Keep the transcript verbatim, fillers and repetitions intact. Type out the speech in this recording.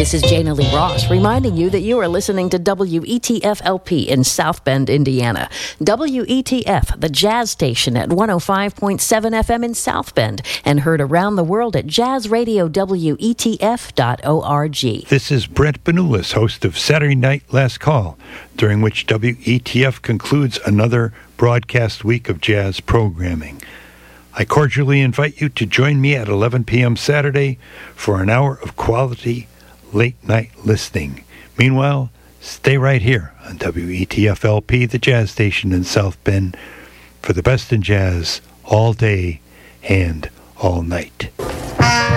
This is Jana Lee Ross reminding you that you are listening to W E T F L P in South Bend, Indiana. W E T F, the jazz station at one oh five point seven F M in South Bend, and heard around the world at jazz radio w e t f dot org. This is Brent Benulis, host of Saturday Night Last Call, during which W E T F concludes another broadcast week of jazz programming. I cordially invite you to join me at eleven p.m. Saturday for an hour of quality late-night listening. Meanwhile, stay right here on W E T F L P, the jazz station in South Bend, for the best in jazz all day and all night.